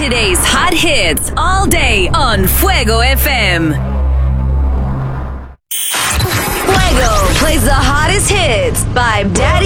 Saturday's hot hits all day on Fuego FM. Fuego plays the hottest hits by Daddy